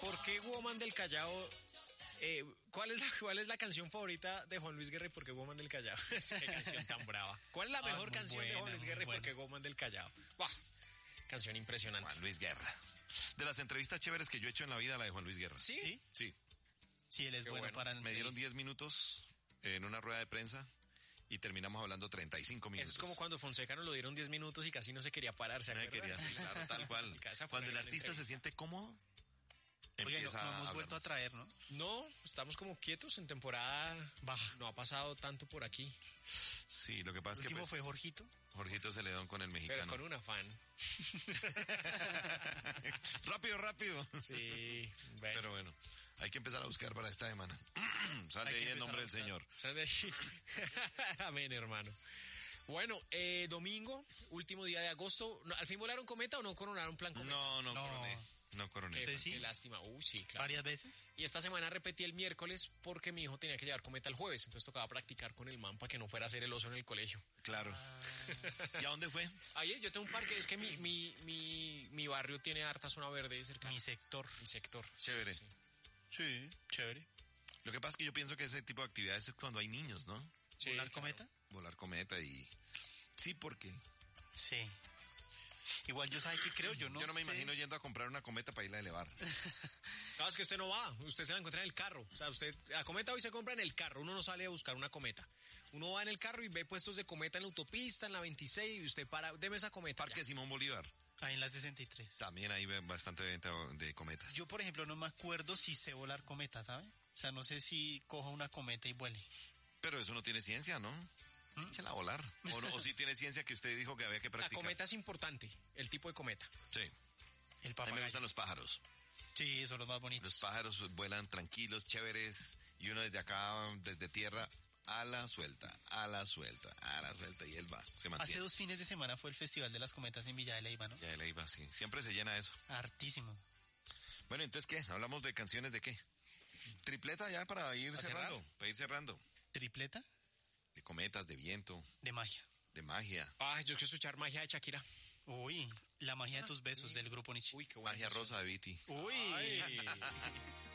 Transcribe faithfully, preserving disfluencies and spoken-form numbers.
¿Por qué Woman del Callao? Eh, ¿cuál, es la, ¿Cuál es la canción favorita de Juan Luis Guerra y por qué Woman del Callao? Qué canción tan brava. ¿Cuál es la mejor ah, canción buena, de Juan Luis Guerra y por qué Woman del Callao? ¡Bah! Canción impresionante. Juan Luis Guerra. De las entrevistas chéveres que yo he hecho en la vida, la de Juan Luis Guerra. ¿Sí? Sí. Sí, sí él es bueno, bueno para... Me dieron diez minutos en una rueda de prensa y terminamos hablando treinta y cinco minutos. Eso es como cuando Fonseca nos lo dieron diez minutos y casi no se quería parar, ¿se acuerda? No quería, sí, claro, tal cual. Cuando el artista entrevista. se siente cómodo, Oye, empieza no, no hemos a vuelto a traer, ¿no? No, estamos como quietos en temporada baja. No ha pasado tanto por aquí. Sí, lo que pasa es que... ¿El último pues, fue Jorgito? Jorgito Celedón con el mexicano. Pero con un afán. rápido, rápido. Sí, bueno. Pero bueno, hay que empezar a buscar para esta semana. Sale ahí el nombre del Señor. Sale ahí. Amén, hermano. Bueno, eh, domingo, último día de agosto. ¿Al fin volaron cometa o no coronaron plan cometa? No, no, no. coroné. No coroné. Qué, sí? qué lástima. Uy, sí, claro. ¿Varias veces? Y esta semana repetí el miércoles porque mi hijo tenía que llevar cometa el jueves. Entonces tocaba practicar con el man para que no fuera a hacer el oso en el colegio. Claro. Ah. ¿Y a dónde fue? Ayer yo tengo un parque. Es que mi, mi, mi, mi barrio tiene harta zona verde cerca. Mi sector. Mi sector. Chévere. Sí, sí. sí, chévere. Lo que pasa es que yo pienso que ese tipo de actividades es cuando hay niños, ¿no? Sí, ¿volar claro. cometa? Volar cometa y... Sí, porque... Sí. Igual yo sabe que creo, yo no Yo no me sé. imagino yendo a comprar una cometa para irla a elevar. Claro, es que usted no va, usted se la encuentra en el carro. O sea, usted, la cometa hoy se compra en el carro, uno no sale a buscar una cometa. Uno va en el carro y ve puestos de cometa en la autopista, en la veintiséis, y usted para, deme esa cometa. Parque ya. Simón Bolívar. Ahí en la sesenta y tres. También hay bastante venta de cometas. Yo, por ejemplo, no me acuerdo si sé volar cometa, ¿sabe? O sea, no sé si cojo una cometa y vuele. Pero eso no tiene ciencia, ¿no? ¿Mm? Échela a volar. O, no, o sí tiene ciencia que usted dijo que había que practicar. La cometa es importante, el tipo de cometa. Sí. El A papagayo. mí me gustan los pájaros. Sí, son los más bonitos. Los pájaros vuelan tranquilos, chéveres, y uno desde acá, desde tierra, ala suelta, ala suelta, ala suelta, y él va, se mantiene. Hace dos fines de semana fue el Festival de las Cometas en Villa de Leyva, ¿no? Ya de Leyva, sí. Siempre se llena eso. Hartísimo. Bueno, entonces, ¿qué? ¿Hablamos de canciones de qué? Tripleta ya para ir cerrando, cerrar? para ir cerrando. ¿Tripleta? De cometas, de viento. De magia. De magia. Ah, yo quiero escuchar magia de Shakira. Uy, la magia de tus besos, Uy. del grupo Nietzsche. Uy, qué bueno. Magia rosa de Viti. Uy. Ay.